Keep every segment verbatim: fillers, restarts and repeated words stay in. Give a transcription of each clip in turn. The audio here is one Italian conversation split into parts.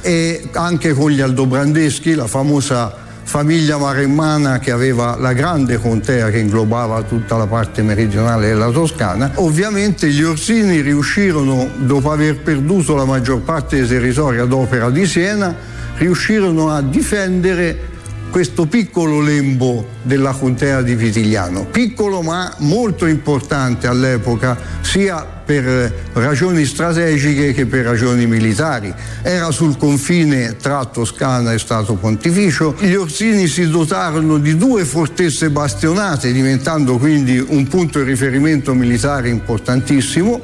e anche con gli Aldobrandeschi, la famosa famiglia maremmana che aveva la grande contea che inglobava tutta la parte meridionale della Toscana. Ovviamente gli Orsini riuscirono, dopo aver perduto la maggior parte dei territori ad opera di Siena, riuscirono a difendere questo piccolo lembo della contea di Pitigliano, piccolo ma molto importante all'epoca, sia per ragioni strategiche che per ragioni militari. Era sul confine tra Toscana e Stato Pontificio. Gli Orsini si dotarono di due fortezze bastionate, diventando quindi un punto di riferimento militare importantissimo,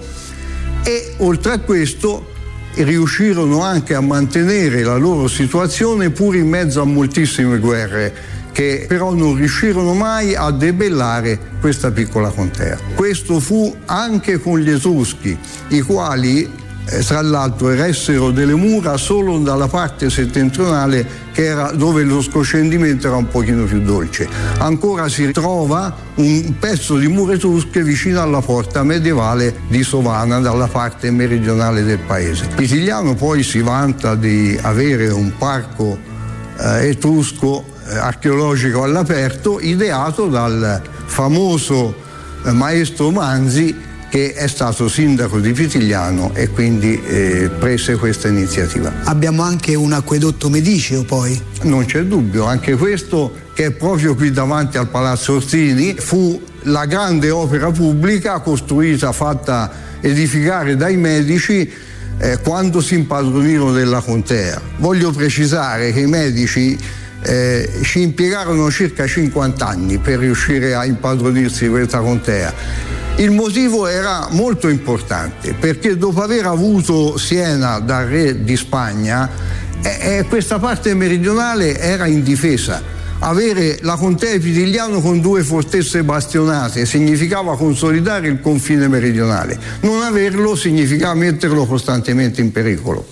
e oltre a questo riuscirono anche a mantenere la loro situazione pur in mezzo a moltissime guerre, che però non riuscirono mai a debellare questa piccola contea. Questo fu anche con gli Etruschi, i quali eh, tra l'altro eressero delle mura solo dalla parte settentrionale, che era dove lo scoscendimento era un pochino più dolce. Ancora si trova un pezzo di mura etrusche vicino alla porta medievale di Sovana, dalla parte meridionale del paese. Pitigliano poi si vanta di avere un parco eh, etrusco eh, archeologico all'aperto, ideato dal famoso eh, maestro Manzi, che è stato sindaco di Pitigliano e quindi eh, prese questa iniziativa. Abbiamo anche un acquedotto mediceo poi. Non c'è dubbio, anche questo, che è proprio qui davanti al Palazzo Orsini, fu la grande opera pubblica costruita, fatta edificare dai Medici eh, quando si impadronirono della contea. Voglio precisare che i Medici eh, ci impiegarono circa cinquanta anni per riuscire a impadronirsi di questa contea. Il motivo era molto importante, perché dopo aver avuto Siena dal re di Spagna, eh, eh, questa parte meridionale era indifesa. Avere la contea di Pitigliano con due fortezze bastionate significava consolidare il confine meridionale. Non averlo significava metterlo costantemente in pericolo.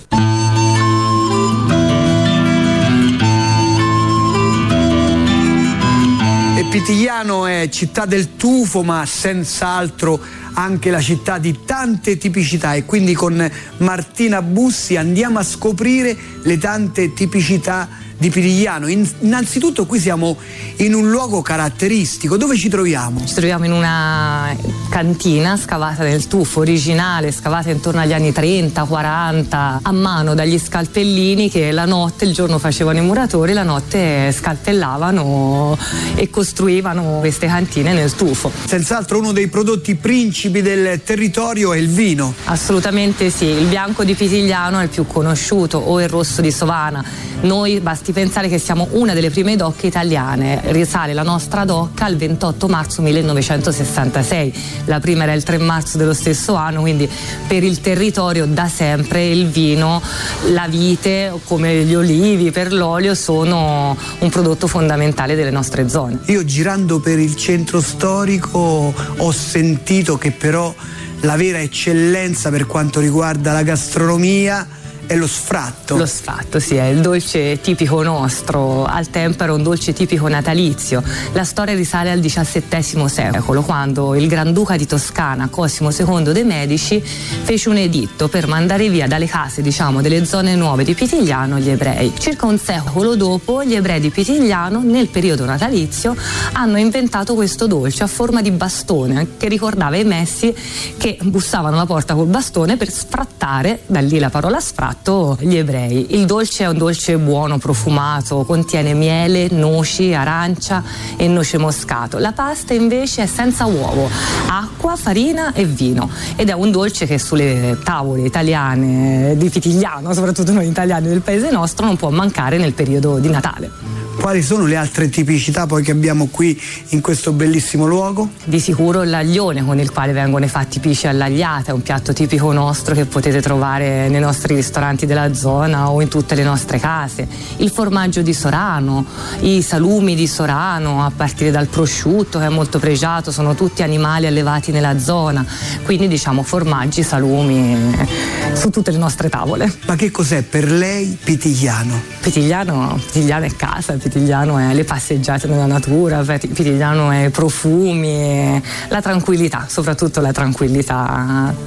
Pitigliano è città del tufo, ma senz'altro anche la città di tante tipicità, e quindi con Martina Bussi andiamo a scoprire le tante tipicità di Pitigliano. Innanzitutto qui siamo in un luogo caratteristico. Dove ci troviamo? Ci troviamo in una cantina scavata nel tufo, originale, scavata intorno agli anni trenta quaranta, a mano dagli scalpellini che la notte, il giorno facevano i muratori, la notte scalpellavano e costruivano queste cantine nel tufo. Senz'altro uno dei prodotti principi del territorio è il vino. Assolutamente sì, il bianco di Pitigliano è il più conosciuto, o il rosso di Sovana. Noi basti pensare che siamo una delle prime docche italiane, risale la nostra docca al ventotto marzo millenovecentosessantasei, la prima era il tre marzo dello stesso anno, quindi per il territorio da sempre il vino, la vite, come gli olivi per l'olio, sono un prodotto fondamentale delle nostre zone. Io girando per il centro storico ho sentito che però la vera eccellenza per quanto riguarda la gastronomia è lo sfratto. Lo sfratto, sì, è il dolce tipico nostro, al tempo era un dolce tipico natalizio. La storia risale al diciassettesimo secolo, quando il Granduca di Toscana, Cosimo secondo dei Medici, fece un editto per mandare via dalle case, diciamo, delle zone nuove di Pitigliano gli ebrei. Circa un secolo dopo, gli ebrei di Pitigliano, nel periodo natalizio, hanno inventato questo dolce a forma di bastone, che ricordava i messi che bussavano alla porta col bastone per sfrattare, da lì la parola sfratto, gli ebrei. Il dolce è un dolce buono, profumato, contiene miele, noci, arancia e noce moscato. La pasta invece è senza uovo, acqua, farina e vino, ed è un dolce che sulle tavole italiane di Pitigliano, soprattutto noi italiani del paese nostro, non può mancare nel periodo di Natale. Quali sono le altre tipicità poi che abbiamo qui in questo bellissimo luogo? Di sicuro il laglione, con il quale vengono fatti pisci all'agliata, è un piatto tipico nostro che potete trovare nei nostri ristoranti della zona o in tutte le nostre case. Il formaggio di Sorano, i salumi di Sorano, a partire dal prosciutto che è molto pregiato, sono tutti animali allevati nella zona, quindi diciamo formaggi, salumi su tutte le nostre tavole. Ma che cos'è per lei Pitigliano? Pitigliano, Pitigliano è casa, Pitigliano è le passeggiate nella natura, Pitigliano è profumi, la tranquillità, soprattutto la tranquillità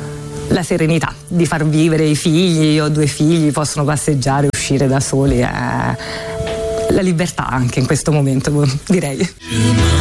la serenità di far vivere i figli. Io ho due figli, possono passeggiare, uscire da soli, eh, la libertà anche in questo momento, direi.